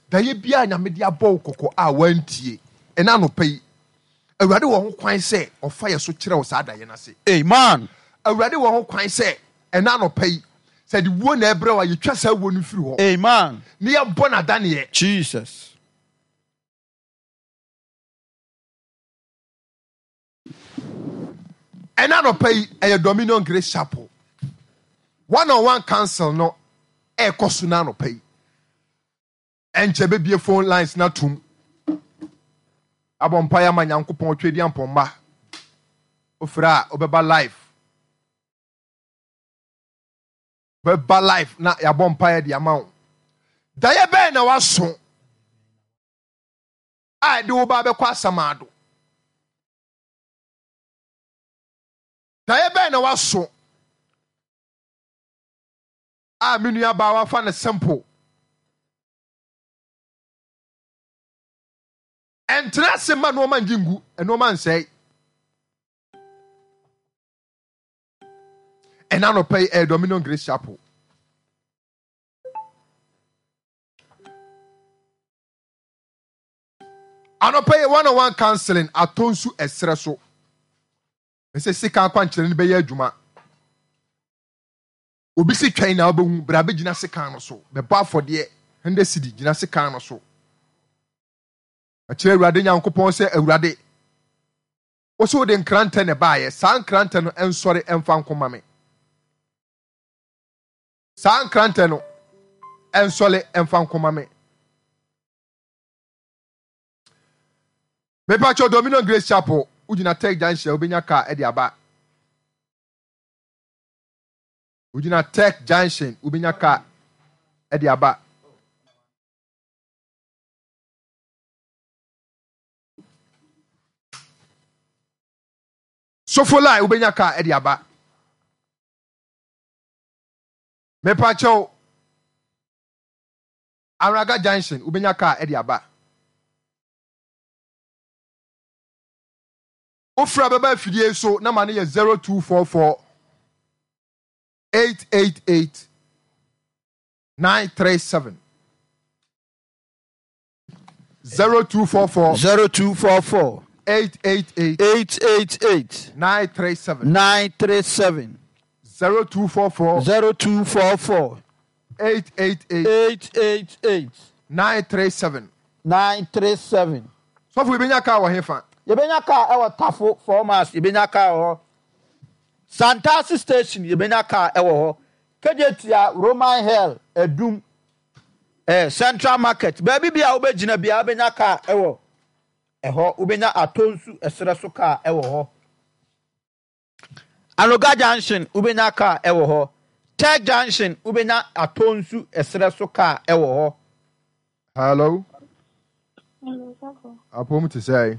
daye bia nyame de abɔ kokɔ a wantie ɛna no pɛyi awurade wɔ ho kwan sɛ ɔfa yɛ so kyerɛ wo saa daye no ase. Amen. Awurade wɔ ho kwan sɛ ɛna no pɛyi sɛ de wuo na ɛbrɛ wa yɛtwa saa wuo no firi hɔ. Amen. Ne yɛbɔ n'adaneɛ. Jesus. ɛna no pɛyi ɛyɛ Dominion Grace Chapel 1-on-1 council no ɛkɔ so na no pɛyi ɛnkyɛ bɛbie phone lines na tum abɔ mpaeɛ ama Nyankopɔn twɛdi ampɔmma ofiri a ɔbɛba live bɛba live na yɛabɔ mpaeɛ de ama wo daeɛ bɛɛ na waso a ɛde wo ba bɛkɔ Asamado daeɛ bɛɛ na waso a me nua baa wafa ne simple ɛntena ase ma nneɛma ngye ngu nneɛma nsɛe ɛna no pɛyi Dominion Grace Chapel anɔpɛyi 1-on-1 counseling atɔ nsu ɛsrɛ so ɛsɛ sika akwankyerɛ no bɛyɛ adwuma obi si twɛn na wobɛhu bra bɛgyina sika no so bɛbɔ afɔdeɛ 100 cedi gyina sika no so akyerɛ Awurade Nyankopɔn sɛ Awurade wo sɛ wode nkrantɛ ne baayɛ saa nkrantɛ no ɛnsɔre ɛmfa nkoma me saa nkrantɛ no ɛnsɔre ɛmfa nkoma me mepakyɛ Dominion Grace Chapel ujina Tech Junction ubenya car edi aba ujina Tech Junction ubenya car edi aba Sofolai ubenya car edi aba mepacho Araga Junction ubenya car edi aba Ofra baba fidie so na mane ye 0244 888 937 0244 888 937 0244 888 937 So we benya ka wa hefa Yebenya car ewo Tafo Formas, yebenya car ho. Santasi Station, yebenya car ewo ho. Kejetia Roman Hell, Edum, Central Market. Baby bia ubejina bia ubenya car ewo. Eho ubenya atonsu esreso car ewo ho. Aloga Junction ubenya car ewo ho. Tech Junction ubenya atonsu esreso car ewo ho. Hello. Hello, Tafo. Apom to say.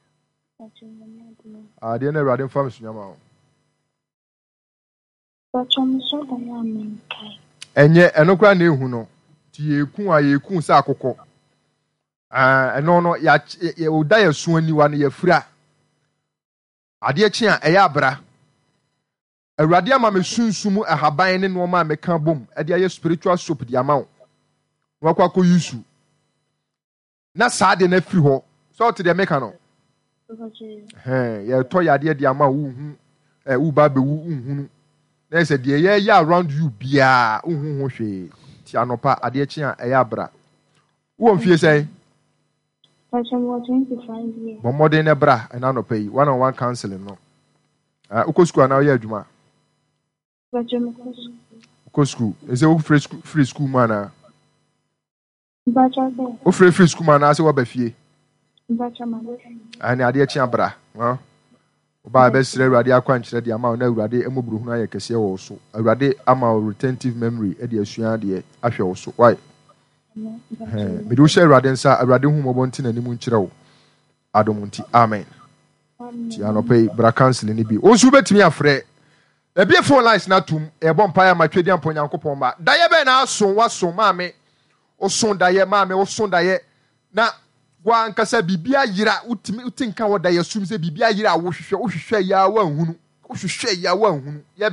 Deɛ na Awurade mfa msunyama wo. Enye eno kra na ehu no. Ti yeku sa akokɔ. Eno no ya oda ya su aniwa no ya fira. Ade akyi a ɛyɛ abra. Awurade ama me sunsumu ahaban ne no ma meka bom. Ade aye spiritual soap di ama wo. Wakwa ko yusu. Na saa de na firi hɔ. So to the meka no. To yade de ama wo hu wo ba be wo hu na say de ye around you bia wo hu hwe ti anopa ade akyi a ɛyɛ abra wo mfie sɛ Passion 25 years. Bomode ne bra na anopa yi 1-on-1 counseling no uko school na yɛ adwuma uko school is wo free school man na wo free school man na say wo ba fie ani ade akyi abra oba besre Awurade akwankyerɛ de ama na Awurade emoburu hu ayɛ kɛse wɔ so Awurade ama retentive memory de asua de ahwɛ wɔ so why me do share Awurade nsa Awurade hu mɔbɔ nti nanim nkyerɛ wo adom nti amen ti anɔpɛ bra cancel ni bi onsu betimi afrɛ ebie phone lines na tum ɛbɔ mpae ma twedi ampo Nyankopɔn ba daye bɛ na aso waso maame oso daye maame oso daye na wa nkasa bibia yira utinka woda yasum se bibia yira wo hwehwɛ ya wa nhunu ye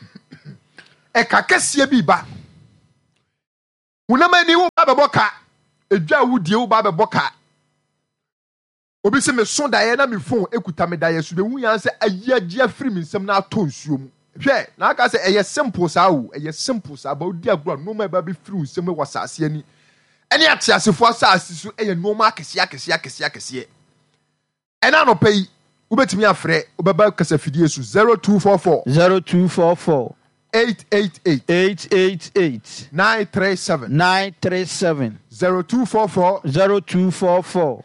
e kakesie bi ba unamani wo ba boka edwa wudie wo ba be boka obi se me so dae na me phone ekuta me dae so be hu yan se ayiagia firi me nsem na ato nsuo mu hwe na aka se eye simple sa wo eye simple sa ba odi agro no ma ba be firi nsem wo saase ani ene atiasefo saase so eye no ma akese ena no pay ubetimi afre ubeba kasa fidie so 0244 888 937 0244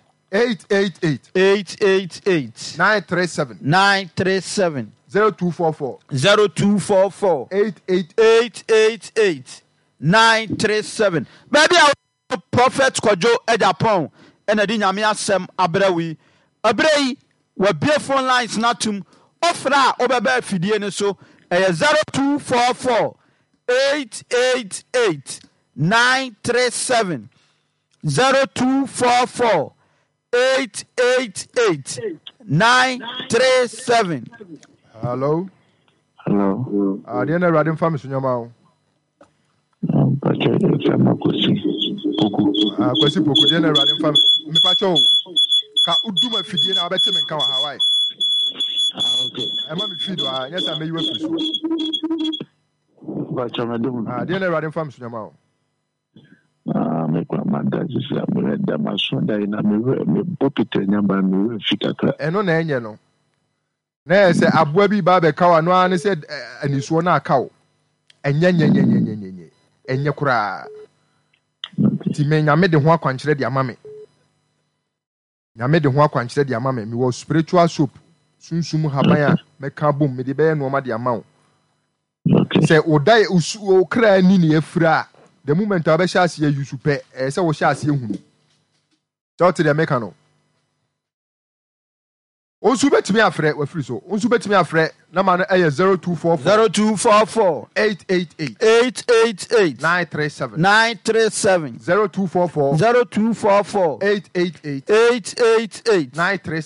888 937 0244 888 937 baby prophet Kojo Edapon ena di nyame asem abrawi abrei wa bie phone lines natum ofra obeba fidie ne so 0244 888 937 0244 888 937 Hello. Dia na radio family so nyama o. Kwesi poku dia na radio family. Me pa cho. Ka uduma fidie na obete me nka wa Hawaii. Okay. Ema me feed wa, yes I me you free so. Ba cho me dum. Dia na radio family so nyama o. Me kwa mandaji sa me da masonda ina me popite nyamba me fikaka. Eno na enye no. Na say aboa bi ba be kawa no an say anisuo na akawo. Enye. Enye kura. Ti me nyame de ho akwankyere de amame. Nyame de ho akwankyere de amame. Me wo spiritual soap. Sunsum haban a me ka bom me de be no ma de amawo. Say odai usu okra ni ne afira. The moment I be shasi ye yusu pe say wo shasi ehunu. Talk to the mechanic. Onsu betimi afre we free so. Onsu betimi afre na ma no 0244 888 937 0244 888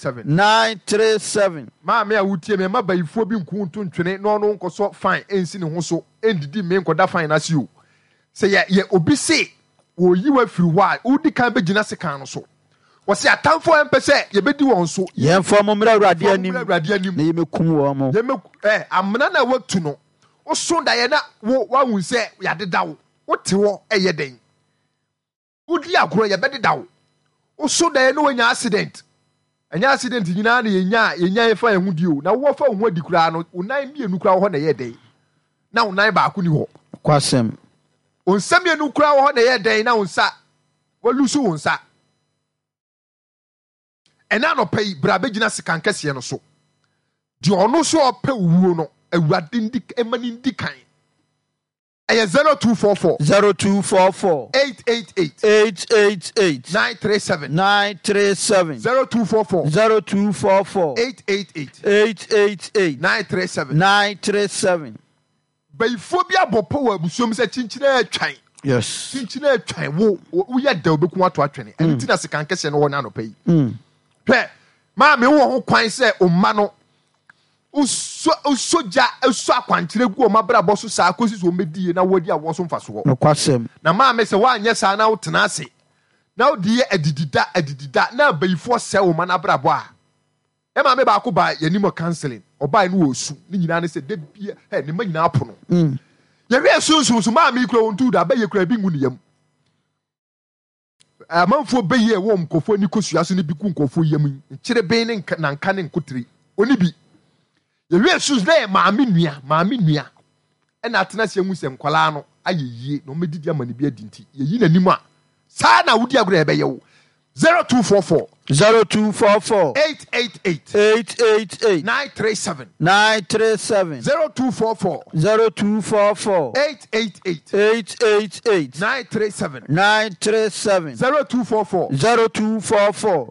937 ma me a wutie me ma bayifo bi nku ntontwene no no nkoso fine ensi ne ho so endidi me nkoda fine na si o. Se ye obi se wo yi wa firi wa udi kan be gina sekan no so wo se atamfo empese ye bedi won so ye fo mo mra awrade anim na ye mekum wo mo ye amna na watu no wo so da ye na wo hu se ya deda wo wote wo eye den udi agro ye bededa wo so da ye no nya accident nyina na yenya ye fa ye hu di o na wo fa hu adi kura no unan mienu kura wo na ye den na unan ba ko ni ho kwasem onsam enu kura wo na ye den na onsa walusu onsa ena no pay brabe gina sekan kese no so di ono so opa wuo no awurade ndi emani ndi kan eye 0244 888 937 0244 888 937 bayfobia bopo wa busom se chinchina atwan yes chinchina atwan wo ya da obeku ato atwene enti na sekan kese no wo na no pay hwe ma me wo ho kwan se o ma no usoja uso akwankyere gu o mabra boso sa akosi so medie na wodi awo so mfaso no kwasem na ma me se wa anye sa na wotena ase na wodi adidida na bayifo se o ma na bra bo a e ma me ba ko ba yanimo counseling oba no osu ni nyina ne se de bia ne ma nyina apono ye we sunsun ma me kura ontu da ba ye kura bi ngu ne yam amanfo beye wo mkofo ni kosua so ne bi ku nkofo yam nkire ben ne na nka ne nkotiri oni bi ye we sus na maame nua e na atena se hu se nkwala no ayeyie no medidi amane bi adinti ye yi nanim a sa na wudi agro ebe ye wo 0244 888 937 0244 888 937 0244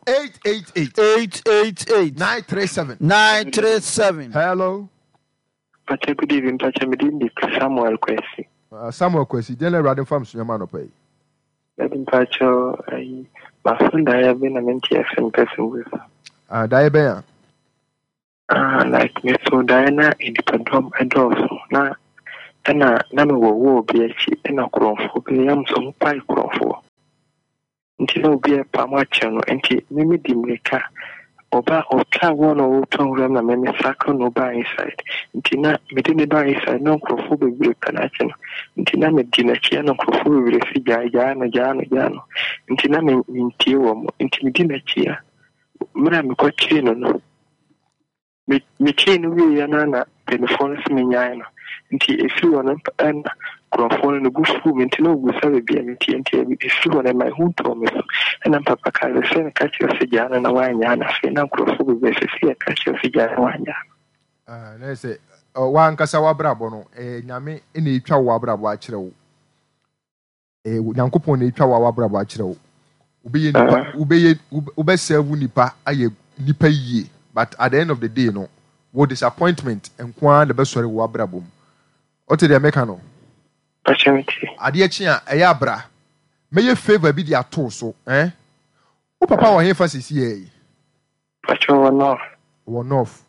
888 937 Hello. Pacha, good evening. Pacha, me Samuel Kwesi. Samuel Kwesi. Then radio farm Sunyama no pay. Pacha, my friend I have been an NTFN person with. Diabea. Like me so Diana in the Padrom and also na me wo be a chip and a crop for be am some pie crop for. nti na obi pa ma che no nti me di mreka oba otwa one or two gram na me sacro no ba inside nti na me di ne ba inside no crofo bebre kana che no nti na me di na chia no crofo bebre si ja no nti na me ntie wo mo nti me di na chia mra me ko chi no me chi no wi ya na telephone si me nyaa no nti efi wona na crofo no gu fu me nti no gu sa be bia nti efi wona my hu to me na papa ka se ka chi se ja na wa nyaa na se na crofo be se si ka chi se ja na wa nyaa na se wa nkasa wa brabo no nyame na etwa wa brabo a kire wo nyankopon na etwa wa brabo a kire wo ubeye nipa ube serve nipa aye nipa yie but at the end of the day no wo disappointment enkwa na be sori wa brabo o te de meka no ade achi a eya bra meye favor bi di ato so o papa wo he fa sisi ye pacho one off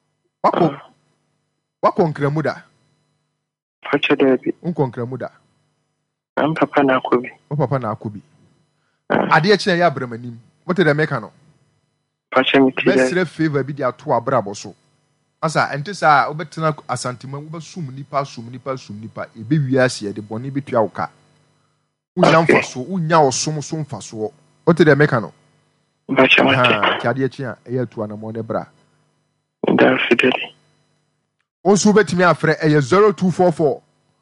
wako nkramuda pacho de nkonkramuda am papa na akobi o papa na akobi ade achi eya bra manim o te de meka no pacho miti besre favor bi di ato abrabo so asa ente sa obetena asantima wobasum nipa ebe wiase de boni betua woka unya mfaso unya osom so mfaso o te de meka no pacho kade achi a eya tu anamo ne bra da fideli onso betimi afre 0244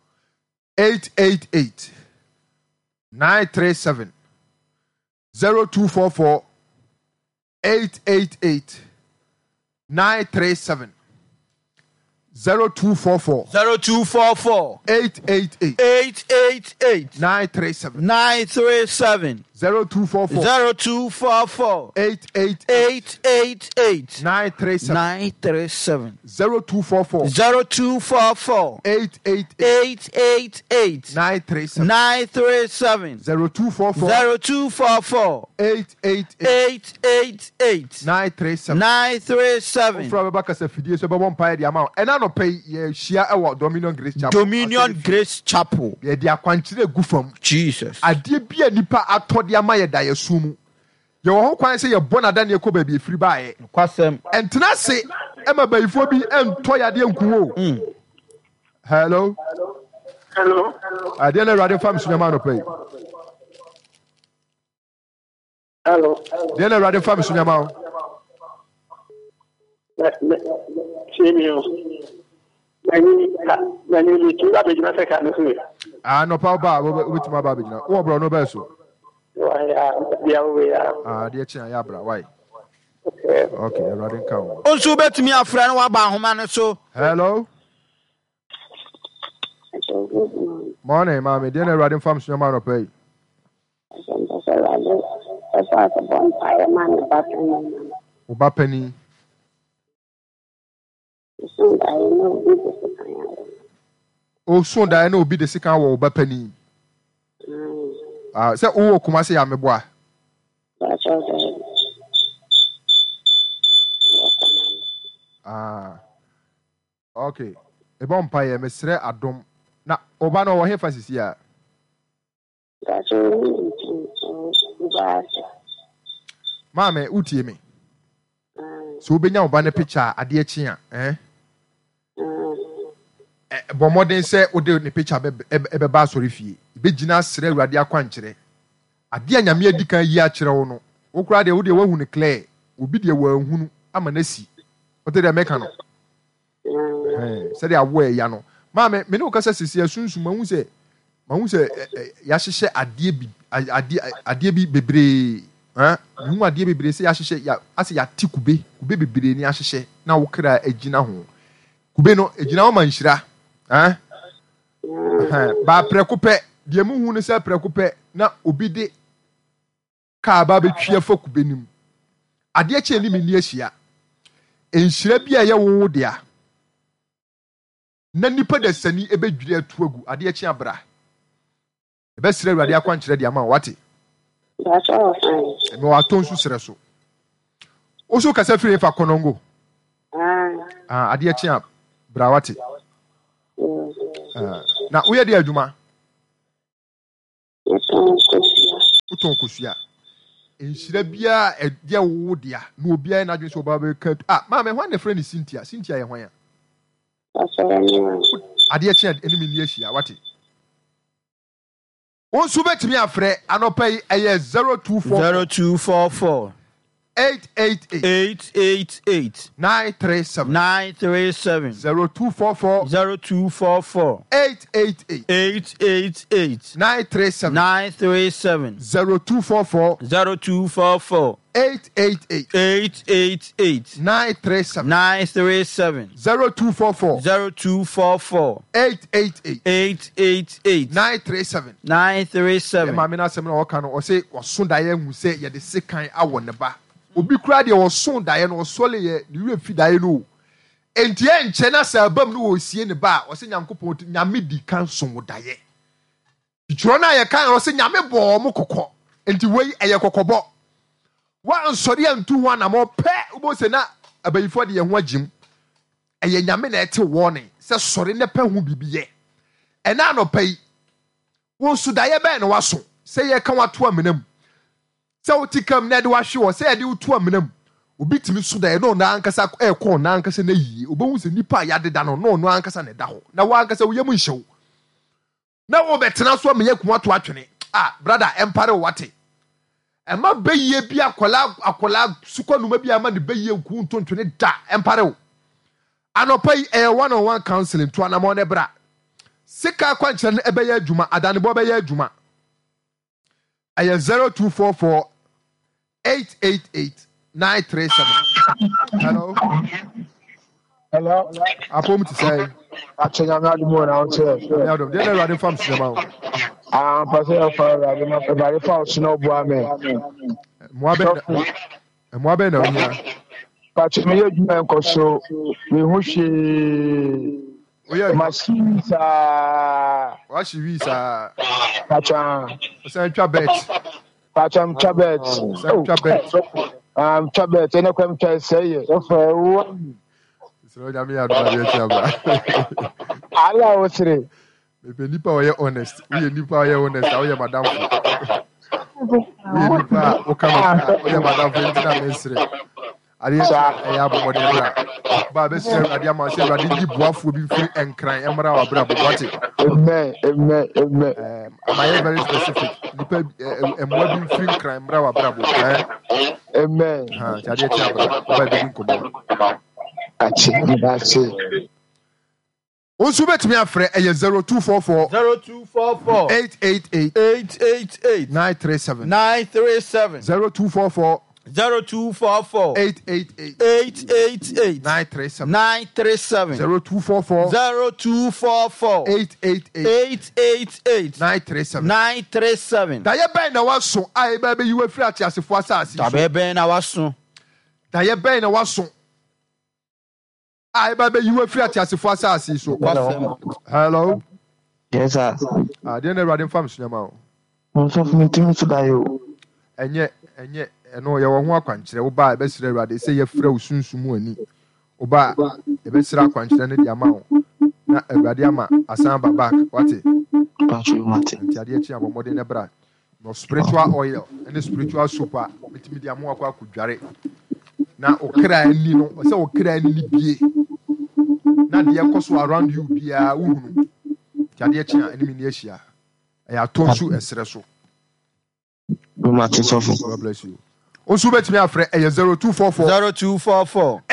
888 937 0244 888 937 0244 888 937 0244 888 937 0244 888 937 0244 888 937 from Bakasa Fidie so be pay the amount and no pay share our Dominion Grace Chapel ye dia kwanchire gu fam Jesus ade bia nipa atode ama ye da yesumu ye wo ho kwan se ye bona da ne ko ba bi free baaye kwasem entena se ema bayifo bi ento ya de nkuwo hello ade na radio fam sunyama no pay hello de na radio fam sunyama no pa ba obetima ba bejina wo bro no ba so de chia ya bra why okay radio count onso betimi afra no wa ba homa no so hello morning mama de na radio fam sunyama no pay Ubapeni. Sonda I know be the second war Ubapeni. Say oh Kumasi Ameboa. Okay. A bumpire, Mr. Adom. Na Obano or Hefas here. Mame, utie me. So benya obane picture ade chia bo modern say ode ne picture be ba sori fie be gina sere awurade akwankyere ade anyame adikan yi akere wo no wokura de wo de wahu ne clear obi de wahunu ama na si ote de meka no say de awo ya no mame me ne ukasa sisi asunsun mahu se ya hyehyɛ ade bi bebre mu ade bebre se ya hyehyɛ ya ase ya ti kube bebre ni ahyehyɛ na wo kra agina ho kube no agina wo manhyira ba prekopɛ de mu hu ne se prekopɛ na obi de ka ba betwie fa kube nim ade akye ni meni ahia enhyira bi a ye wo de a na nipa da sani ebedwire atu agu ade akye abra ebesire awurade akwankyerɛ de ama wate me wa tonsu sere so oso kasa firi fa konongo ade akye abra wate na uye de adwuma uton kosua enhyira bia ede wo dia na obia na adwen so oba be ka ma me hwan na friend Cynthia ye hwan ya ade che enimi ni ahia wate Onsu betimi afre anopai eye 0244 888 937 0244 888 937 0244 888 937 0244 888 937 ma me na asem na woka no o se woso daye hu se ye de sekan awo ne ba obi kura de woso daye no sole ye ne wi fi daye no enti enche na sa abam no wo sie ne ba o se nyankopon nyame di kan so daye tworo na ye kan o se nyame bo mo kokko enti wei eye kokkobo wa nsori antu ho na mo pe ubo se na abayifo de ye ho agim eye nyame na ete warning se sori ne pa hu bibiye ena no pai wo su daye be na waso se ye kan wato amenam se wotikam na de wahwe wo se ye de uto amenam obi timi su daye no na ankasa ko na ankasa na yie obo se nipa ya deda no no ankasa na da ho na wa ankasa wo yem nhyew na wo betena so me yakum ato atwene brother empare wate ema beye bi akola sukonuma bi ama ne beye ku ntontwene da empare wo anopai one-on-one counseling to anamo ne bra sika kwankyere ne ebeye adwuma adanebo beye adwuma 0244 888 937 Hello. Apom ti say Actually, I'm not the one out here. ya do dey na from cinema Pastor of the very false no boy me. mo abe na onya But me you man ko so we hu she oya machines wa shi visa pacha o say twa bet chabet. Chabet ene kwam twa say so for so ya me ya do na ya bra ala osire. me nipa oye honest we nipa oye honest oye madam we nipa o kama oye madam for ntina mesre ari ya bo de bra ba be se adi ama se adi di boafo bi firi enkran emra wa bra bo wate Amen. am I very specific nipa emwa bi firi enkran emra wa bra bo Amen. ha jadi tia bra ba bi nkomo Achi. Onsu betimi afre eye 0244 888 937 0244 888 937 0244 888 937 da ye ben na waso ai ba be yiwe firi ati asefo asase Tabebe na waso. da ye ben na waso ai ba be yiwe firi ati asefo asase so hello Yes, sir. dey na radin fam sunema o Also, from team to die. enye eno ye wo ho akwankyere wo ba be sire rade se ye fra osunsumu ani wo ba e be sire akwankyere ne dia ma wo na awurade ama asan ba back wate Patrick Martin. nti ade echi abomode ne bra no spiritual oil and spiritual soup a metimi dia mo akwa akudware na okra ani no se okra ani ni bie na de ekoso around you bia wuhunu nti ade echi enimi ni ehia ya tonsu esere so Martin Sophie. God bless you. Onsu betimi afre 0244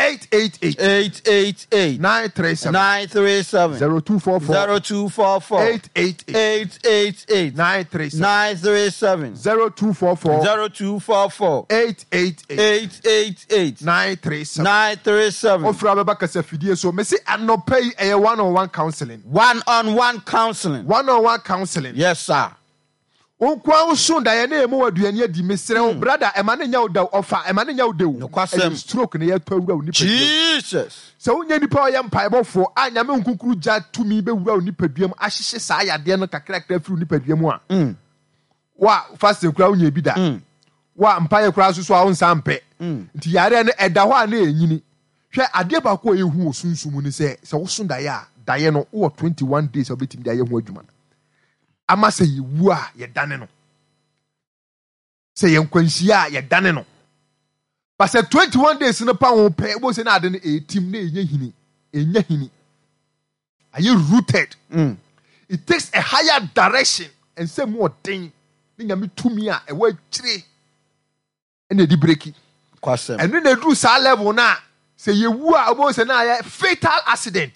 888 937 0244 888 937 0244 888 937 Ofra baba kasa fidie so me say anopai one-on-one counseling. One-on-one counseling. Yes, sir. Onkwa usun da ye na emu waduane adi mesre o brother e ma na nya oda ofa e ma na nya odewu stroke na ye to awura oni padua Jesus so unya nipa o ye mpaibofo anya me nkunkuru ja tumi be wura oni paduam ahyehye saa yade no kakrakra firi oni paduam a wa fasting kura unya bi da wa mpaye kura so a wonsa mpe nti yare no eda ho a na enyini hwe ade ba ko ehu osunsumu ni se wosun da ye a daye no wo 21 days obetimi da ye ho adwuma ama say yiwu a ye dane no sɛ yɛn kwanhyia a yɛdane no but sɛ 21 days no pa wo pɛ wo sɛ na ade no ɛtim na ɛnya hini ayɛ rooted it takes a higher direction and sɛ mu ɔden ne nyame tumi a ɛwɔ akyire ɛna ɛdi breki ɛno na ɛduru saa level no a sɛ yɛwu a ɔbɛwo sɛ na ayɛ fatal accident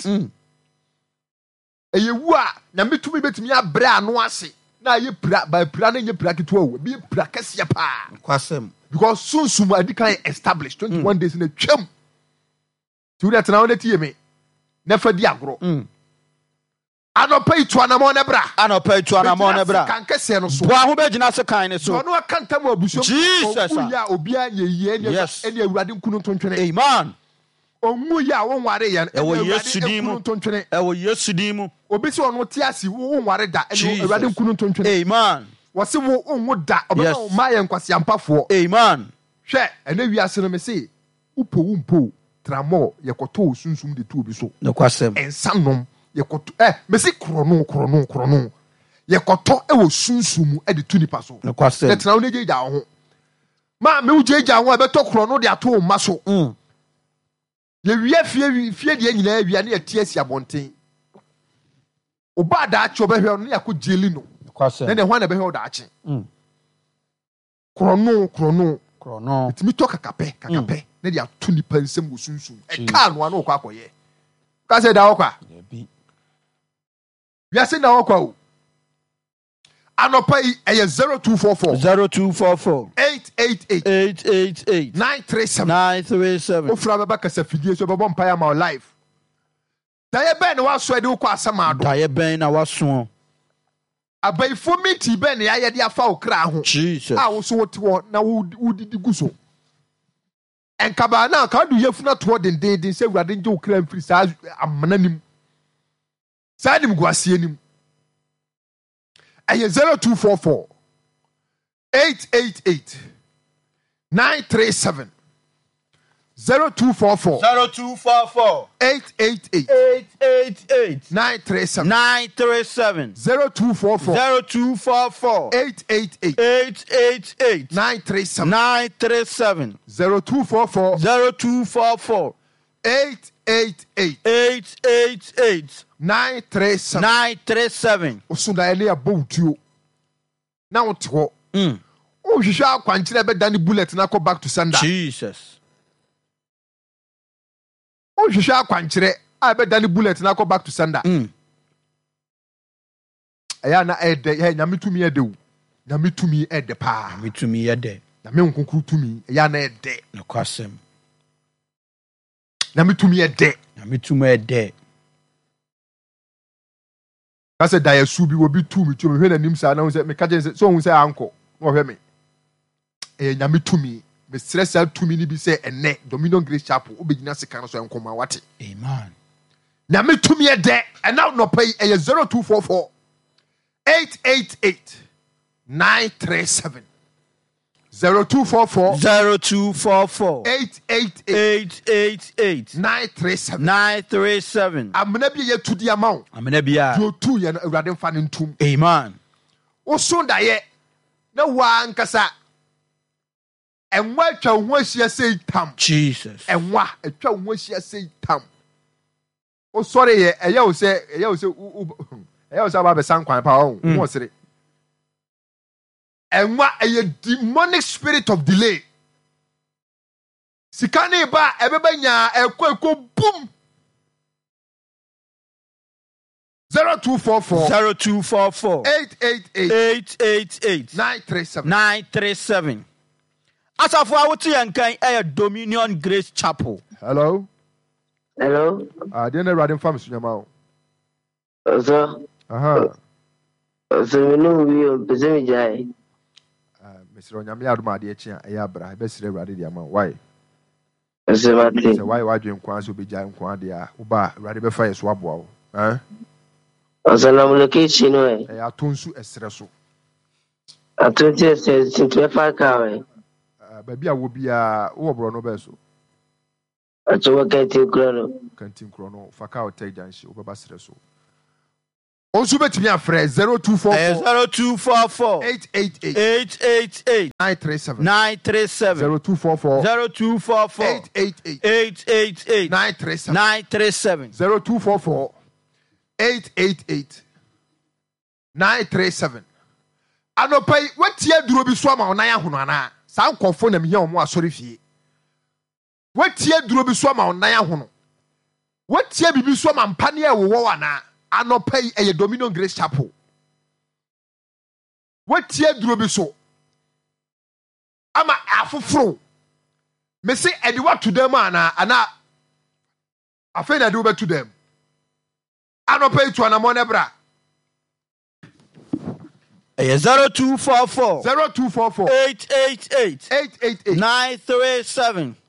ɛyɛwu a nyame tumi bɛtumi abrɛ ano ase na ayɛ pira no nyɛ pira ketewa o bi pira kɛseɛ paa because sunsum adi kan established 21 days na twam ti wura tena wona tie me na fa di agoro anɔpa itu anamɔ ne bra kan kɛseɛ no so boa ho bɛgyina se kan ne so ɔno aka ntam abusuam Jesus ya obia nyɛ yie ɛne awurade nkunu ntontwene amen ɔnwu ya wonware yɛ ɛwɔ Yesu din mu ɛwɔ Yesu din mu obi sɛ ɔno te ase wonware da ɛne awurade nkunu ntontwene amen wɔse wo onwu da ɔbɛma wo ma yɛ nkwasiampafoɔ amen hwɛ ɛna wiase no me se wompo tramɔ yɛkɔtɔ sunsum de to obi so nokwasɛm ɛnsa nom yɛkɔtɔ mesi krono yɛkɔtɔ ɛwɔ sunsum de to nipa so nokwasɛm tena wo ne gya wo ho ma me wo gya ho a bɛtɔ krono de ato wo ma so yɛwia fie deɛ nyinaa wia ne yɛte asi abɔnten oba daakye ɔbɛhwɛ no ne yɛkɔ gyeli no na ne ho na bɛhwɛ wo daakye krono ɛtumi tɔ kakapɛ na de ato nipa nsɛm wɔ sunsum ɛkaa noa na wɔkɔ akɔyɛ ka sɛ da wɔkɔ a wiase na wɔkɔ o anɔpa yi ɛyɛ 0244 888 937 wofra bɛba kasa fidie so bɛbɔ mpaeɛ ama wo live daeɛ bɛn na woaso de wokɔ asɛm ado daeɛ bɛn na woaso abayifo miti bɛn na yɛayɛ de afa wo kra ho a wo so wote hɔ na wodidi gu so ɛnkabaa na ka wode yɛfuna toɔ dendenden sɛ awurade ngye wo kra mfiri saa amana nim saa nim guaseɛ nim ɛyɛ 0244 888 937 0244 888 937 0244 888 937 0244 888 937 osunda ele ya bowtuo na wote hɔ wohwehwɛ akwankyerɛ bɛda ne bullet na kɔ back to sender Jesus wohwehwɛ akwankyerɛ a bɛda ne bullet na kɔ back to sender ɛyɛ na ɛdɛ yɛ nyame tumi ɛdɛ wo nyame tumi ɛdɛ paa nyame tumi ɛdɛ nyame nkonkuru tumi ɛyɛ na ɛdɛ nokwasɛm nyame tumi ɛdɛ kase da yesu bi obi tu mi tu me hwe nanim sa na se me ka je so hu se anko na hwe me nyame tumi me stress al tumi ni bi se enne Dominion Grace Chapel obegina sika no so enkoma wate amen nyame tumi e de na no pay 0244 888 937 0244 888 937 amena bi ye tudi amaw amena bia do tu ye awurade mfa ne ntum amen wo so da ye na wa nkasa enwa atwa ho ahia sei tam Jesus enwa atwa ho ahia sei tam o sorry ye eye o se ba be san kwan pa o mo sere enwa a demonic spirit of delay sikane ba ebebanya ekwo boom 0244 888 937 asafo a wote yankan Dominion Grace Chapel. Hello dey na radio fam sunyama o so so no we bezemi jai Mr. Onyame adoma de echi a eya bra be sire awurade de ama why Mate why wadwen kwan so begya nkwan de a wo ba awurade be fa yeso aboa wo na location no e atonsu esere so atonsu esere 25 ka we ba bia wo bia wo bro no be so ato kantin kro no fa ka o tag janshi wo ba sere so Also bet me a phrase 0244 888 937 0244 888 937 0244 888 937. Anopai wetie duro bi so ama onan ahono ana sa nkofo na mehia omo asori fie wetie duro bi so ama onan ahono wetie bibi so ama mpane a wo wana anopai eye Dominion Grace Chapel wetie duro bi so ama afoforo me say edi what to them ana afena de wo to them anopai to anamo na bra 0244 888 937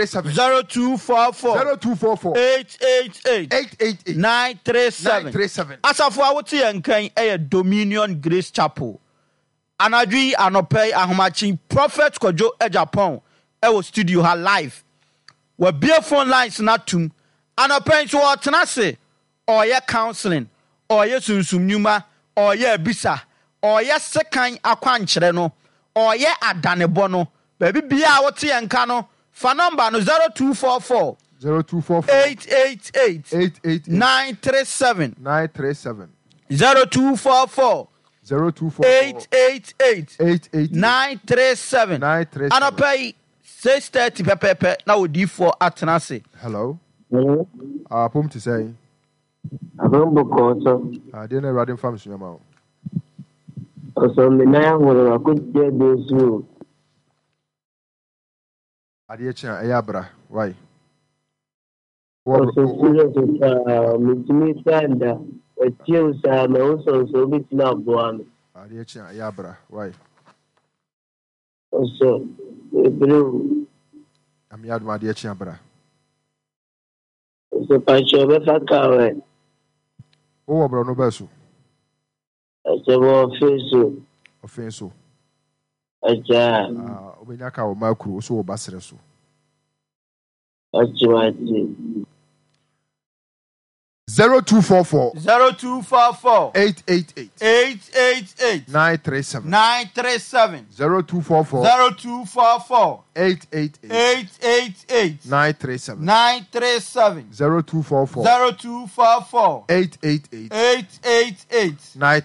0244 888 937 Asafo awote yankan Dominion Grace Chapel anadwi anopay ahomachi Prophet Kojo Ejapon ewo studio ha live we be phone lines na tum anopay so tenase oye counseling oye sunsum nyuma oye bisa oye sekan akwankyere no oye adanebo no baby bia wote yanka no fa number no 0244 888 937 0244 888 937 Anopay 6:30 pepe na odi for atenase. Hello. Pom to say. Abombokoso. Didn't ready from Sunyama. Also, Minaya will could get this room. Adiacha Ayabra. Why? Also, serious with Mr. A tears are also so bit now one. Adiacha Ayabra. Why? Also, blue. I'm Yad Madiacha Abra. So, Pacho, Oh, bro, no besu. Offenso. Obenyaka o makru so obasere so. 0244 888 937 0244 888 937 0244 888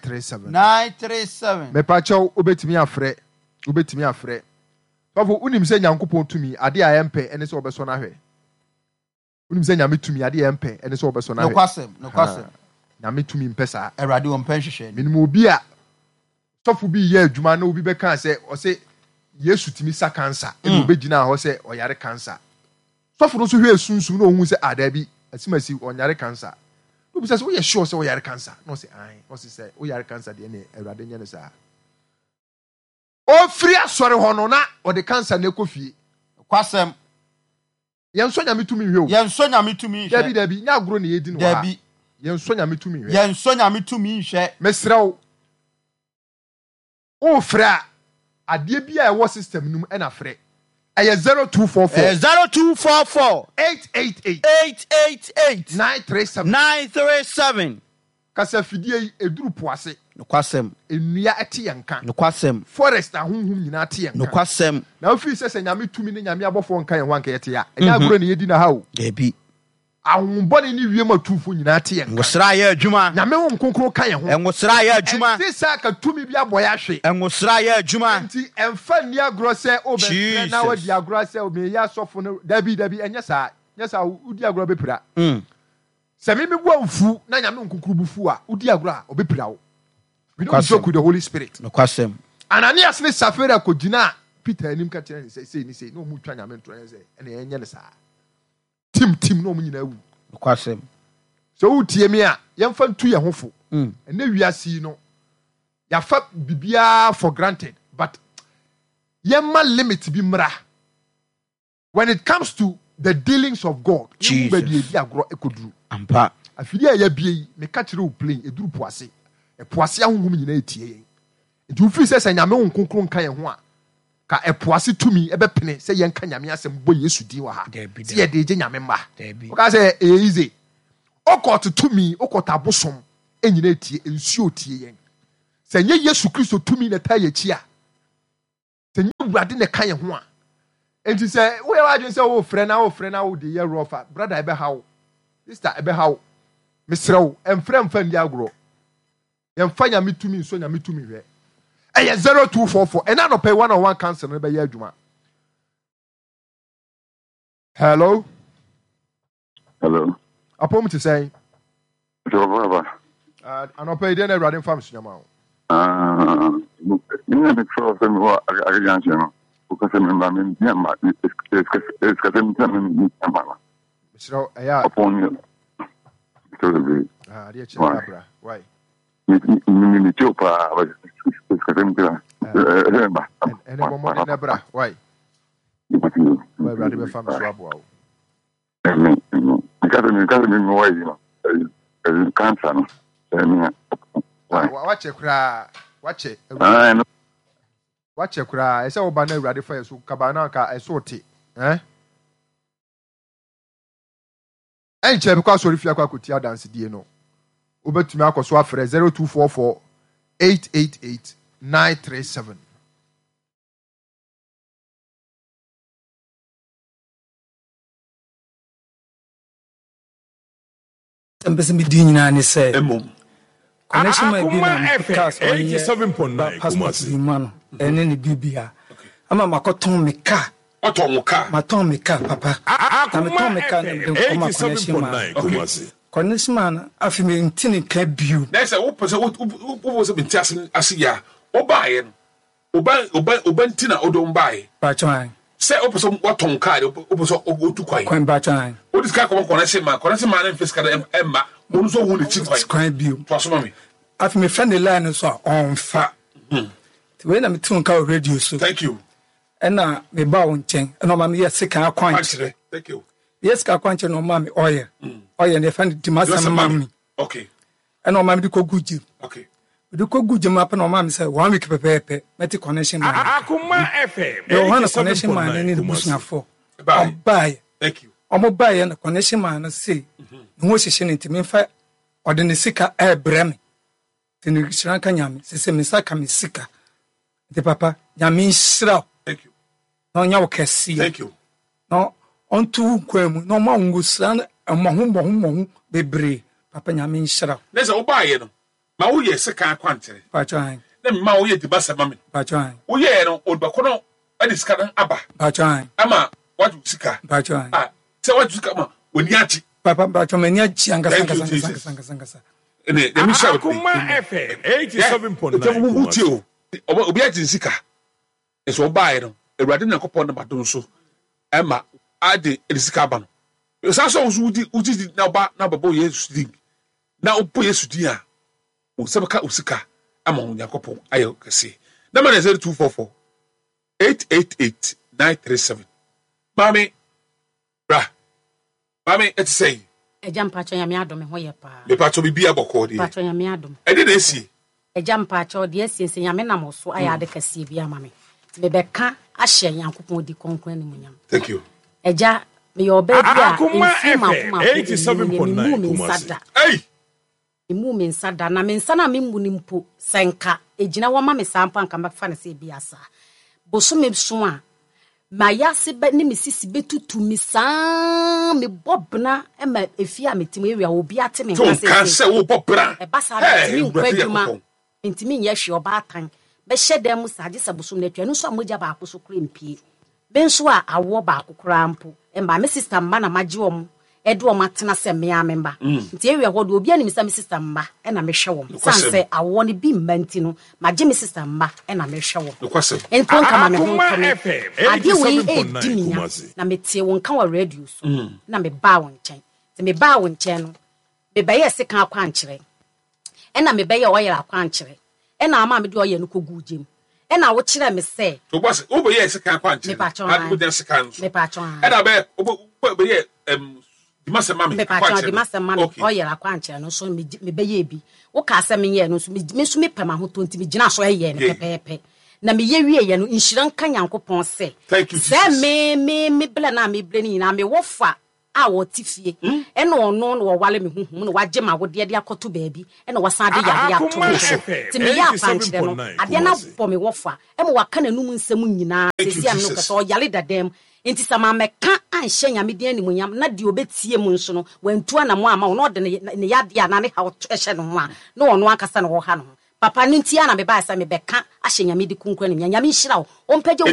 937 me pacho obetimi afre Bafo unim se Nyankopon tumi ade a yempe ene se obeso na hwe unim se nyame tumi ade yempe ene se obeso na hwe no kwasem nyame tumi mpesa erade wo mpa hwehwe minimo obi a sofo bi ye adwuma na obi be kan se o se Yesu tumi sa cancer ene obegina ho se oyare cancer sofo no so hwe sunsun na ohun se adabi asimasi onyare cancer obi se we sure se oyare cancer no se ai o se oyare cancer de ne erade nya ne sa o free asore hono na o de cancer na ekofie kwasem yenso nya metumi hwe o yenso nya metumi hwe dabi nya agro na yedi no ha dabi yenso nya metumi hwe yenso nya metumi hwe mesrew o free ade bia e wo system num e na free eye 0244 888 937 kasa fidie eduru poase no kwasem enua ete yanka no kwasem forest ahunhum nyina ate yanka no kwasem na ofi se nyame tumi ne nyame abofo nka yan wanka yete ya enya agro ne yedi na ha o debi ahunbone ni wiem atufo nyina ate yanka ngosra ya adwuma nyame won konkro kan yan ho ngosra ya adwuma ti sa ka tumi bia boya hwe ngosra ya adwuma nti emfa ni agro se obe na wadi agro se obe ya sofo no dabi enya sa udi agro bepira se me bo amfu na nyame nkonkuru bufu a udi agro a obepira wo we don't joke with the Holy Spirit no kwasem Ananias ne Safira ko gina Peter anim ka kire say no mu twa nyame ntro ye ene enye ne sa tim no mu nyina wu no kwasem so utie me a yemfa ntu ye hofo ene wiase no ya fa bibia for granted but yemma limit bi mra when it comes to the dealings of God you be di agro ekoduru ampa afidi ya bie me ka kire o plane eduru poase epoase ahunhum nyina etie yen nti ufi se nyame won konkro nka ye ho a ka epoase tumi ebepene se ye nka nyame asem bo Yesu di wa ha se ye de je nyame mba o ka se easy okot tumi okot abosom enyina tie nsuo tie yen sɛ nye Yesu Kristo tumi na ta ye chi a sɛ nye Awurade na ka ye ho a enti sɛ wo ya wadwen sɛ wo frɛ na wo de ye rofa brother ebe hawo sister ebe hawo mesrew emfrɛ mfa ndi agro yɛmfa nyame tumi nso nyame tumi hwɛ ɛyɛ 0244 ɛna no pay 101 cancel no bɛyɛ adwuma. Hello. Apom to say. Anɔpɛ yi na Awurade mfa msunyama wo. Ni na tro fem wa agajanse no. O ka sem mba men dia ma eska sem tem mba. Misro ɛya. Apon ni. Dia chira. Why? Ni chopa eska sem tem. Ene bomo ni nebra. Why? Why Awurade be fam so abo wo. Because me no way, you know. Cancer no. Watch kra. Watch. Watch kra. Ese oba na Awurade fa yeso kabana ka eso te. Enche because sorry fia kwa kotia dance die no. Obetumi akoso afre 0244 888 937. Mpese mi di nyina ne sɛ connection ma bi na podcast 87.9 passport bi ma no ɛne ne bibia ama makoton me ka oton mo ka maton me ka papa na me ton me ka na me koma connection ma connection ma na afi me ntini ka biu na sɛ wo pese wo se binti ase ya wo baaye no oba ntina odom baaye ba chan sɛ o pese waton ka o pese o tu kwan ba chan o diska ko connection ma na fiska emma mo so hu ne chi kwan biu to so ma me afi me friend the line so on fa the way na me tun ka radio so thank you ena me ba won chen ena ma me yes ka kwan chire thank you yes ka kwan chire no ma me oil ne friend di masa ma me okay ena ma me di ko guji okay do ko guji ma pa no ma me say 1 week pepepe meti connection man akuma fm e wana connection man ni busunya fo bye thank you omo bye na connection man na say no hyehyɛ ne ntimi fa ɔde ne sika brɛ me tini shranka nyame sese me saka me sika de papa nyame nhyira thank you no nya wo kɛse thank you no onto kwam no ma ngusra na mo bebre papa nyame nhyira na sɛ wo baaye no ma wo yɛ sika akwantere pachan na ma wo yɛ dibasa ma me pachan wo yɛ no odbako no ade sika no aba pachan ama wadu sika pachan sɛ wadu sika ma woni achi papa pachan mani achi angasa ene de mi shout kuma FM 87.9 obi achi sika eso baaye no Awurade na kopɔ na badon so ema ade sika aba no sa so uti na ba na babo Yesu din na opo Yesu din a o sebeka usika ama Yakopɔ ayo kase na ma 0244 888 937 mami et say Ejam pacho ya me adom ho ye pa me pacho bibia bokɔ de pacho ya me adom ede na esi ejam pacho de esi ya me nam so aya de kase bia mami me beka ahye Yakopɔ di konkon ne munyam thank you eja me yo ba bia enfi ma 87.9 kumasa hey emu me nsada na me nsa na me mu ni mpo senka ejina wo ma me sampa nka makfa na se bia sa boso me so a ma yase ba ni me sisi betutu mi saa me bobna e ma efi a metim area obi ate me nka se wo bobra e ba sa me nkwaduma ntimi nye hwe oba atan be hyedam mu sa agesa boso na atwa no so amoja ba akoso kura mpie be nso a awo ba akokora mpo e ma me sister mma na magi om edo o matena se me amemba nti area ho do obi ani me sister mma e na me hwe wom sanse awo ne bi mma nti no magi me sister mma e na me hwe wom ento nka ma me ho kono ade we edi minya na me tie won ka wa radio so na me ba won chen te me ba won chen no me ba ye se kan akwa nkyere e na me ba ye oyera akwa nkyere e na ama me de oye no kogu jem e na wo kire me se to boss wo ba ye se kan akwa nkyere adu de se kan so me pa chon e na be wo ye di masa mami oyera akwa nkyere no so me be ye bi wo ka ase me ye no so me so me pema ho tonti me gina so ye ne pepepe na me ye wie ye no nhira nka Yakopɔ se se me bla na me ble ni na me wofa a wɔte fie ɛna ɔno no wɔwale me huhum no wagye ma wodeɛ de akɔto baabi ɛna wasan de yade ato me so nti meyɛ apankyerɛ no adeɛ no abɔ me wɔfa ɛma waka n'anum nsɛm nyinaa sɛsia no kɛsɛ ɔyale dadam nti sɛ mamɛka anhyɛ nyame de animuonyam na deɛ obɛtie mu nso no wantua na mo ama wo na ɔde ne yade a na ne haw ɛhyɛ no ho a na ɔno ankasa na wɔha no ho papa no ntia na mebaa sɛ mebɛka ahyɛ nyame de kunkura ne nyame nhyira wo ɔmpɛgye wo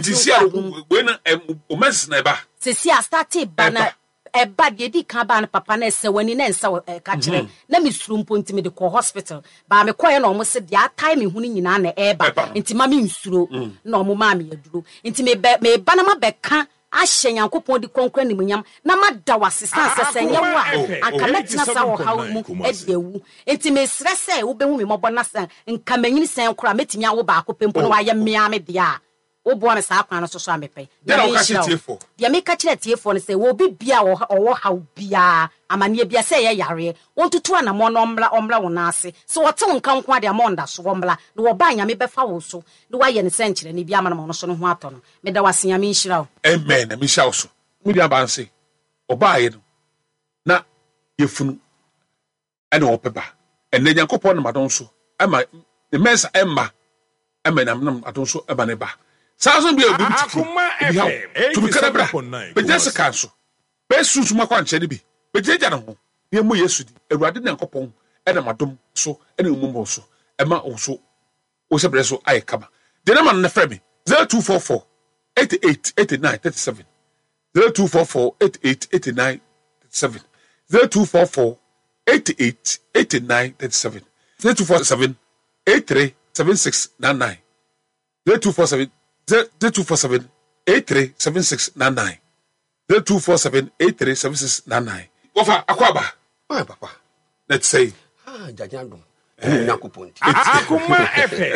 sɛsi a starte ba na ɛba deɛ di ka ba no papa na ɛsɛ w'ani na ɛnsa ka kyerɛ na mesuro mpo nti mede kɔ hospital baa mekɔɛ na ɔmo sɛ deɛ atae me ho no nyinaa na ɛɛba nti ma mensuro na ɔmo maa me aduro nti meba na mabɛka ahyɛ nyankopɔn de kɔnkɔn ne munyam na mada wasesa sɛ nyɛ wo a anka mɛtena sa wɔ haw mu ɛde awu enti mesrɛ sɛ wobɛhu me mɔbɔ na sɛ nka manyini sɛn kora mɛtumi awo baako pempo na wayɛ mmea me deɛ a woboa me saa kwan no so so amepɛ deɛ meka kyerɛ tiefoɔ no sɛ wɔbi bia ɔwɔ haw biaa amanneɛ bia sɛ ɛyɛ yareɛ wɔntoto anammɔ no ɔmmra wo no ase sɛ wɔte wo nka nko a deɛ ma ɔnda so wɔmmra na wɔbaa nyame bɛfa wo so na woayɛ ne sɛ nkyerɛ ne bi ama no ma ɔno so no ho atɔ no meda wase nyame nhyira wo amen na mehyira wo so mede abanse ɔbaayɛ no na yɛfunu ɛne wɔpɛ ba ɛnɛ nyankopɔn nam adom so ɛma ne mɛnsa ɛma nam adom so ɛma ne ba Saso bi obi to be kana bra. Be just kan so. Be sunsu makwa nche ne bi. Be jeja ne ho. Ye mo Yesu di. Awurade ne nkopon e na madom so e na umumbo so. E ma wo so. Wo se bre so aye kama. De na man na frɛ me 0244 88 89 37. 0244 88 89 37. 0244 88 89 37. 0247 83 7699. 0247 0247 837699 0247 837699 Wafa akwaba papa let's say jajando nyakopon akoma efe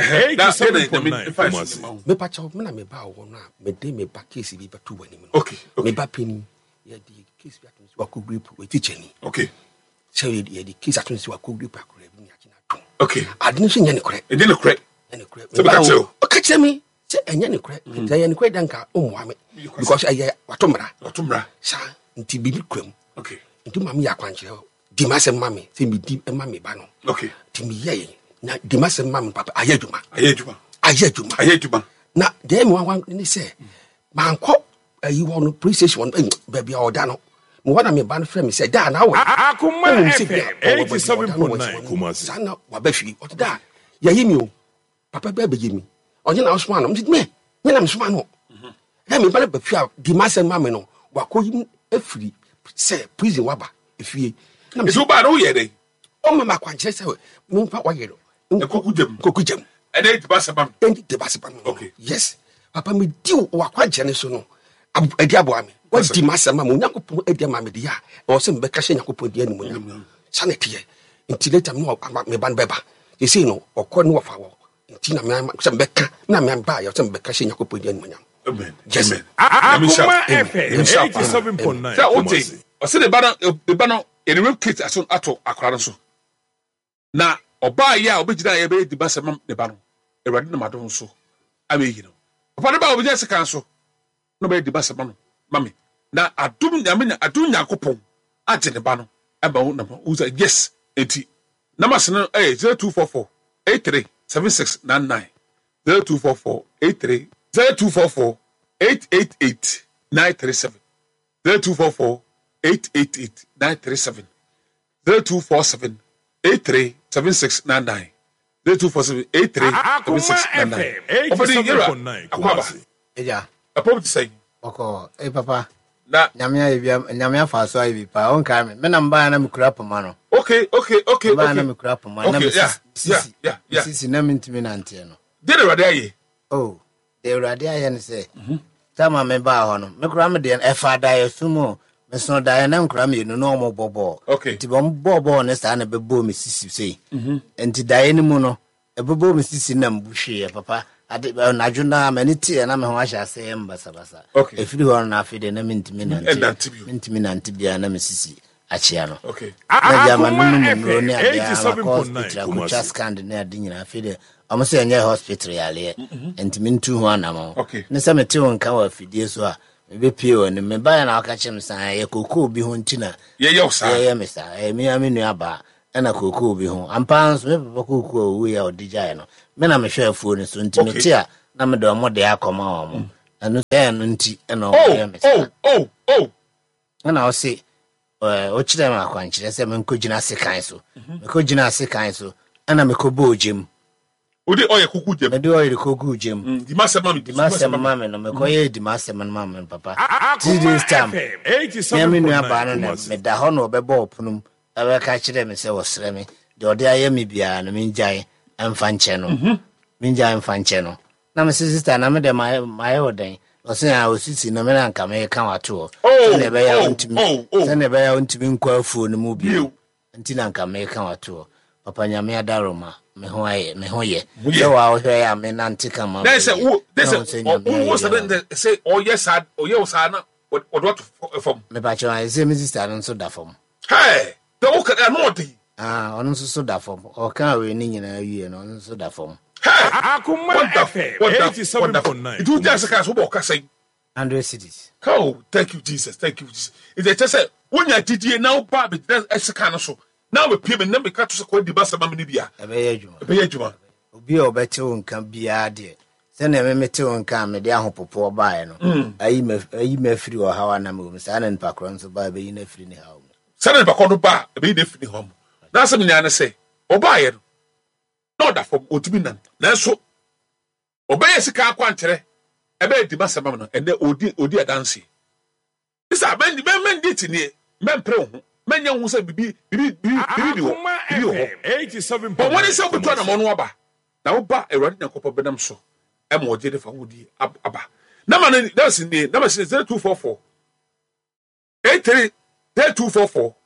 me pa chawo me na me ba wo na me de me ba case bi ba tu wani mu okay me ba peni ye di case bi atun wa ko group we teacher ni okay so ye di case atun si wa ko group akure bi ni akina to okay adin so nya ne kore e de ne kore so ba chawo o ka che mi enya ne kure ya ne kure danka omwa me because aye watomra sa nti bibi kwam okay nti mami ya kwanche di masem mami se mi di mami ba no okay ti mi ye na di masem mami papa ayeduma na de mi wan ni se manko ayi won police station baby oda no mo wana me ba no frɛ me se da na we akoma 87.9 Kumasi sana wa ba fi oda ya yimi o papa ba be yimi onye na osoma no me na msoma no ya me bale bafia di masem mame no wakoyi afiri se prison waba efie na me so ba no ye dey o me makwanche se me fa waye no kokujam e dey di basebam okay yes papa me di wakwanche ne so no adi abo ame wa di masem mame nyakopon adi mame de ya o se me be kashe nyakopon di ani munyam sanete nti later no me ban beba you see no okọ no wafa wo nti na me sembeka na me ba ya sembeka hye nyakopɔ di anyam amen amen akoma efe 87.9 so ote o se de ba no enwe kit aso ato akora no so na oba ya obegida ya be di ba semam de ba no Awurade na madon so ameyi no papa ne ba obegida se kan so no be di ba semam mami na adum nyame adum nyakopɔ ate ne ba no aba wo na uza yes enti na masene 0244 83 7699 0244 83 0244 888 937 0244 888 937 0247 83 7699 0247 83 7699 Ofadi yera akwaba eja apo ti say oko papa na nyame afa so ayi pa on ka me na mba na mekura poma no okay mba na mekura poma na sisi na mintimi na ntie no de Awurade aye oh de Awurade aye ne se tama me ba ho no mekura me de efa da ye sumo me so da ye na nkura me no no mo bobo ti bo bobo ne sa na bebo me sisi sei enti da ye ni mu no ebebo me sisi na mbuhwe papa ade na juna maniti na me ho ahya se mbasa efiri ho na afide na mintimi na ntibia na mesisi achia no na jama nunu ne abia hospital ko chaskand na ade nyina afide amose enye hospital yale ntimi ntu ho anamo ne se mete won ka wa afide so a me be pio ne me ba na aka chem san ye koko bi ho ntina ye sa ye me sa me amenu aba na koko bi ho ampa nso me papa koko wo ya odija no me na me hwe afuo ne so ntimeti a na me do mo de akoma wo mo anu se no nti na o ye me sa na o se o chire ma kwanchire se me nkogina sekan so me kogina sekan so ana me kobo ojem odi oye kuku jem odi oye kuku jem di masema mami no me koye di masema mami papa this time me nu aba no me da ho no obebo opunum aba ka kire me se wo sere me de odi aye me bia no me njai emfa nche no me njai emfa nche no na me sister na me de my oden o se a osisi na me na nka me ka wato se be ya ontimi nkwa afuo no mu bia nti na nka me ka wato papa nyame adaroma me ho ye so wa hwe ya me nantika ma they say who say oh yes na what from me ba chwa say me sister no so da from hey the o ka no dey onu so da from o ka we ni nyina wie no onu so da from Akuma FM 87.9 it do just ka so bo ka say 100 cities oh thank you Jesus it just say when you did now ba be esika no so now we pay me na me ka to so kwa di basa ma me bia ebe ye adwuma obi o bete won kan bia de se na me mete won kan me de ahopopo bae no ayi me free o hawa na me sa na npa kron so ba be yi na free ni hawo sa na npa kron ba be yi na free ni hawo na se me nya na se o bae no no da fom otimi nan na so obaye sika akwantere ebe di basa ma no ende odi adanse isa ben di tini men pre ho menya hu se bibi di ho 87. But when is up to na mo no aba na wo ba Ewurade Nyankopɔ benam so e mo je de fa wodi aba na ma no that's in the number 0244 83 0244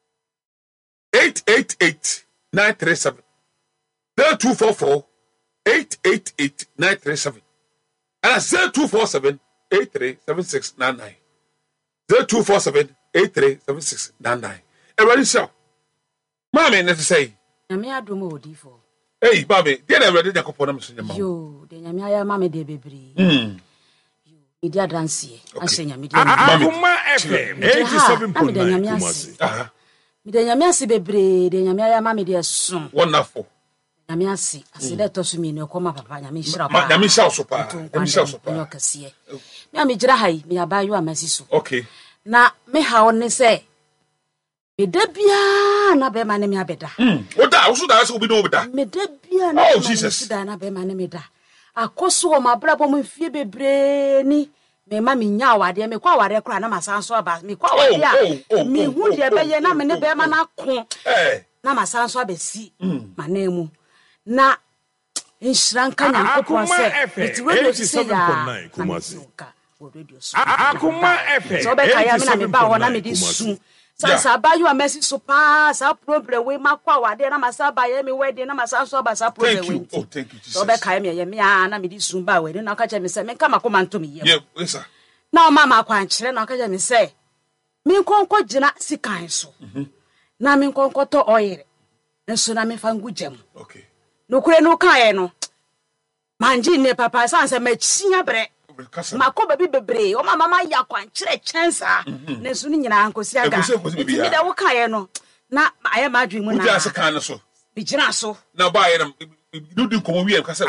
888 937 0244 888 937 and 0247 837699 0247 837699 Everybody show Mami na say Nyame adom odi fo Hey mami dey na Ewurade Nyankopɔ na me so nyama yo de nyame aya mami de bebre yo idi adanse ahye nyame de Akuma FM 87.9 Kumasi mi de nyame ase bebre de nyame aya mami de so wonderful nyame ase de to so mi ne koma papa nyame hira pa nyame hira so pa nyame hira so pa no kase mi am gira hai mi abayo amasi so okay na me ha won se medabia na be ma ne me abeda oda wo da so obi no obeda medabia na oh Jesus da na be ma ne me da akoso o mabrabo mo fie bebre ni me ma me nya awade me kwa awade kra na masanso aba me kwa awade a me hu de be ye na me ne be ma na ko na masanso abesi manemu na inshranka nyankopon se it radio se ya Kumasi radio so Akuma FM so be kaya me na me ba wona me di su sa ba you amesi so pa sa problem we makwa wade na masa ba ye me wedding na masa so ba sa problem we thank you Jesus so be kaya me ye me na me di su ba we na ka che me se me ka makoma nto me ye yes sir na o mama kwa nkyere na ka che me se me nkonko gina sikan so na me nkonko to oyere nso na me fa ngujam okay no kure no kan ye no manji ne papa sanse ma chinya bre makoba bi bebre o mama ya kwankyere chensa ne so ni nyina ankosi aga mi da wo kan ye no na aye ma adwen mu na uja se kan so bi gina so na ba ye na du komo wi em ka se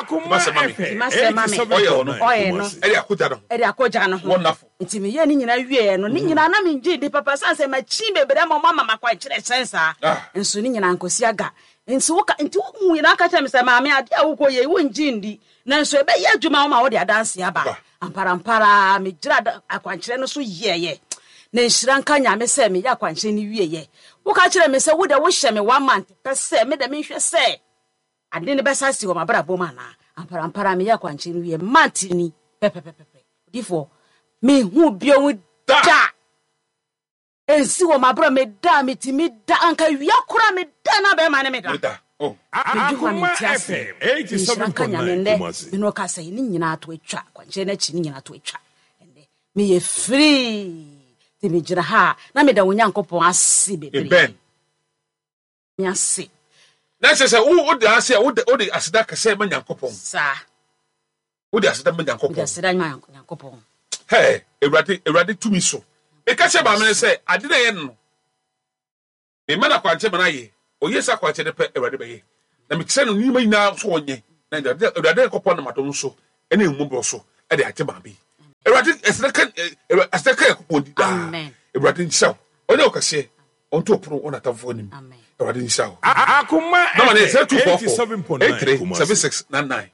oye no eri akoja no wonderful nti me ye ni nyina wie no ni nyina na me ngi di papa sanse ma chi bebre mo mama makwankyere chensa nso ni nyina ankosi aga nso woka nti wo nyina aka cha me se maame ade a wo koye wo ngi ndi na nso ebe ye adwuma wo ma wo de adanse aba ampara me gira akwankyere no so yeye na nshira nka nyame se me ya akwankyere ni wieye wo ka kire me se wo de wo hye me 1 month pe se me de me hwe se ade ne besa si wo mabra bom ana ampara me ya akwankyere wiye month ni pepe difo me hu bio wu da ensi wo mabra me da me ti me da anka wia kura me da na be ma ne me da Akuma FM 87.9 Kumasi me no ka say ni nyina ato atwa kwanche na chi ni nyina ato atwa ende me ye free ti me gira ha na me da wonyankopon ase bebre me ase na se wo de ase wo de aseda ka se ma nyankopon sa wo de aseda ma nyankopon aseda nyankopon hey ewurade tumi so e ka che ba me say ade na ye no me mana kwanche mana ye oye sa kwanche de pe ewurade be ye na me kise no ni ma nyina so onye na ewurade ko pon na madom so ene emu so e de ate ba bi ewurade asaka ko di da amen ewurade nsaw onye okase onto pro ona tamfo nim amen ewurade nsaw akuma no man say 244-837699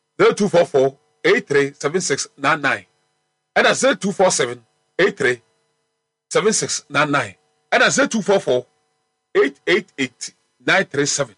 0244-837699 and I say 247-837699 and I say 244-888-937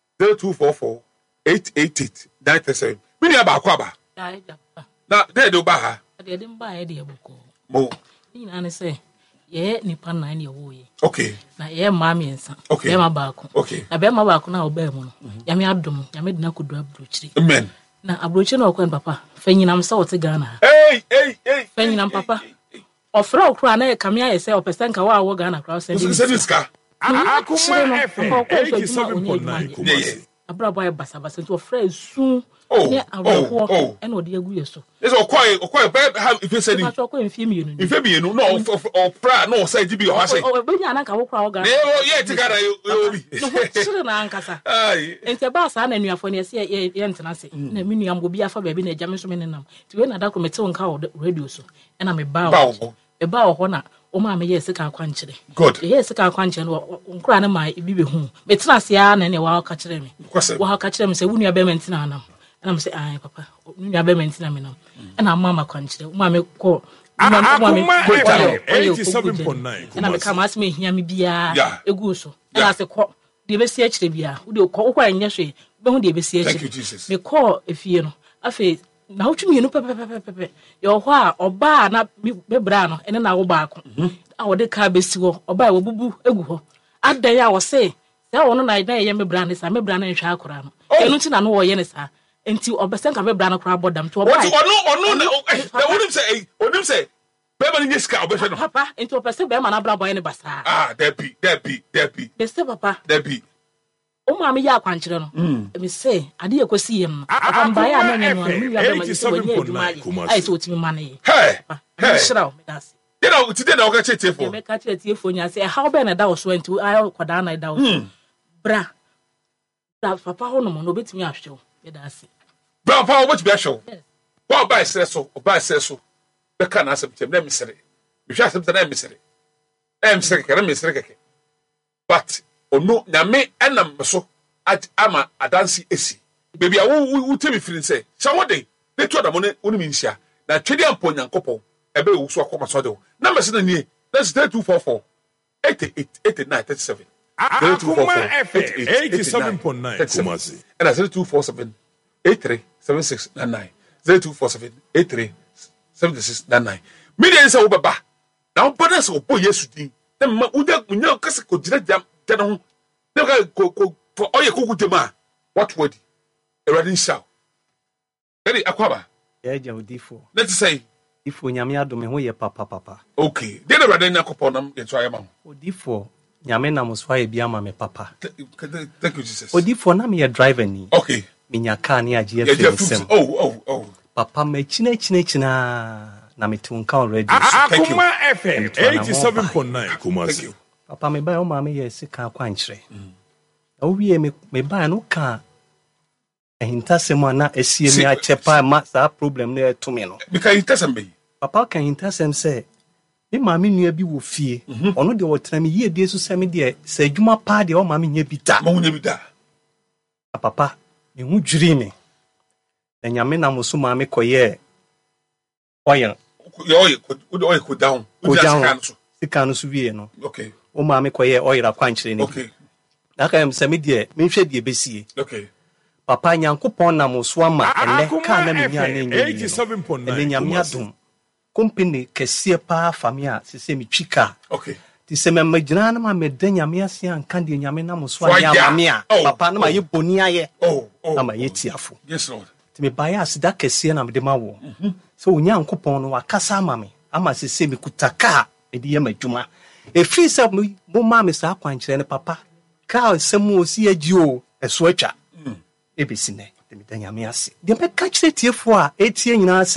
0244-888-937 Mini abakwa ba na de do ba ha de mba e de aboko mo ni na ne say ye nipa na ne wo ye okay na ye ma miensa okay ye ma baako okay na be ma baako na oba mu no ya me adom ya me dina kodu abrochiri amen na abrochiri na okwan papa fanyinam sa wote Ghana hey fanyinam papa ofra okra na e kamia ye say opesen ka wa wo Ghana kra say diska akuma FM 87.9 abra boy basa nti ofra esu ne awo e na odi agu yeso is okoi be have if say ni na okoi mfie mienu no ofra no say gibi o say o be nya na ka wo kra wo Ghana ye ti gara obi sire na ankasa enti ba sa na nuafo ne se ye ntena se na mi nuam go bi afa ba bi na ejame so me nenam ti we na da ko mete wonka o radio so e na me ba o ho na o ma me yes ka akwa nkyere yes ka akwa nkyere no nkura na ma bi be hu me tena se ya na ne wa ka kyere me wa ka kyere me se wunu aba mentina anam na me se ai papa wunu aba mentina me nam na mama kwa nkyere ma me ko akuma 87.9 na me ka ma se me hia me bia egu so na se ko de be si akyere bia wo de ko kwa nya hwe be hu de be si akyere me ko efie no afi na wotumi enu pepepepepe yo ho a oba na bebra no ene na wo baako a wo de ka besi ho oba wo bubu egu ho adan ya wo se ya wo no na ye mebra ne sa mebra na nhwa akora no enu ti na no wo ye ne sa enti obesen ka mebra na kora bodam to oba ono na onim say beba ni yeska obehwe no papa enti obesen be ma na bra boy ne basa debi bese papa debi o ma me ya akwankyere no me say ade ekosi yem no papa mba ya na nya no mi ya be ma so wenye eduma ai so otimi ma ne shiraw me das you know today na oga chetefo me ka chetefo nya say how be na da so enti ai kwada na da so bra papa ho no mo no betimi ahwe me das bra papa what be ahwe wa ba seso be ka na asem tem na misere me hwa asem na misere keke but ono nyame enam so ama adansi esi baby a wo temi feeling say somebody they told them oni minsia na twedi ampo nyankopon ebe wo so akoma so de na mese na nie that's 244 888937 akuma FM 87.9 Kumasi and that's 247 837699 0247837699 media say wo baba na wo bonus wo boy Yesu din na unya kase ko jira jam tano ne ko for oye ko gudema what word eradi shout ready akwaba ja odifo let's say ifo nyame adome ho ye papa okay dey eradi na kopon ye try am odifo nyame na moswa ye bia ma me papa thank you Jesus odifo na me ye driver ni okay minya car ni age ye sem oh papa me china na me tunka already akuma FM 87.9 Kumasi papa me ba o ma me ye sika akwankyere o wie me ba no ka ehintasem na esie mi achepa ma sa problem na to me no because hintasem be papa kan hintasem say me ma me nua bi wo fie ono de wotena me yie die so se me de sa adwuma pa de o ma me nya bi da ma nya bi da papa me hu dwiri me na nyame na mo so ma me koye oye ko down sika no so wie no okay o ma me koye oyira kwankyere ni okay aka em se me de me hwe de besie okay papa nyankopon na mo so ama ene ka na me nya na nyi 87.9 ene nyame adom company kese pa famia se me twika okay ti se me magina na ma me de nyame ase anka de nyame na mo so anya mamia papa na ma ye boni aye na ma ye tiafo yes lord ti me baya asida kese na me de ma wo so onyankopon no wakasa ama me ama se me kutaka e de ye madwuma e free se mo ma me sa kwankyere ne papa ka semu osi agio eso atwa ebesine de me danya me ase de me ka kire tiefo a etie nyina se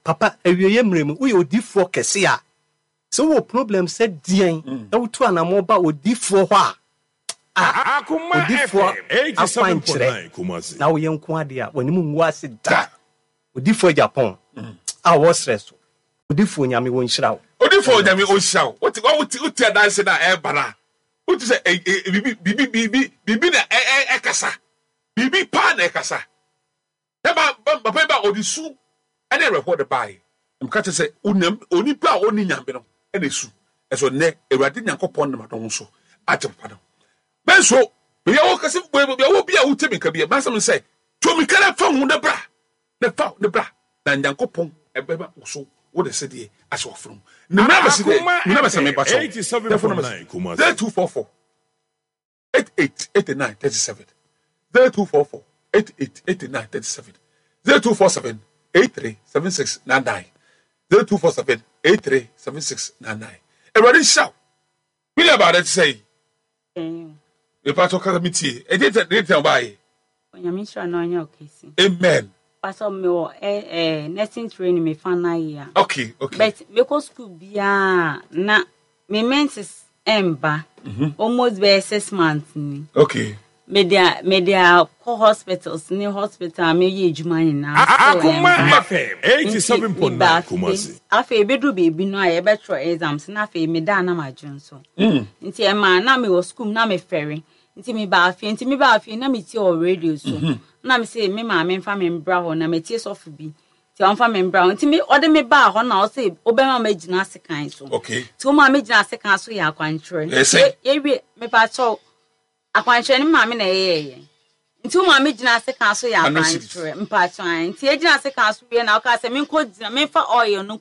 papa awie mrem we odifoɔ kɛse a so wo problem sɛ deɛn na wotu anamo ba odifoɔ hɔ a odifoɔ akwankyerɛ na woyɛ nko ade a w'anim ngu ase da odifoɔ Japan a wɔsrɛ so odifoɔ nyame wɔ nhyira wo odifoɔ nyame ɔhyira wo wote adanse na ɛbara wote sɛ bibi na ɛkasa bibi paa na ɛkasa ɛba papa ba odisu ɛne report the buy mka kyerɛ sɛ onipa a ɔni nyame no ɛna esu ɛso nnɛ awurade nyankopɔn nam adɔm so agye papa no benso bia wo kase bia wo bia wo temi ka bia masam sɛ tomi kala fa hu ne bra na nyankopɔn ɛbɛba so wo de sɛ de asɛ ofrum ne na bɛ sɛ me ba so 0244 8889 37 0244 8889 37 0247 837699 0247 837699 everybody shout we about it say if I talk about it did tell by amen pastor me nursing training me fan na year okay but me go school bia na me menses emba almost be 6 months ni okay media co hospitals ni hospital me ye adwuma nyina Akuma FM 87.9 Kumasi afa bedu baby no aye betro exams na afa me da na madwon so nti e ma na me wo school na me ferry nti me ba afi na me ti o radio so na me say me ma me fa me mbra ho na me tie sofu bi ti on fa me mbra ho nti me ode me ba ho na o say obema ma gina asekan so okay ti o ma me gina asekan so ya kwantre ye wi me pa cho akwantre ni ma me na ye nti o ma me gina asekan so ya kwantre mpa cho nti e gina asekan so bi na o ka say me nko gina me fa oil no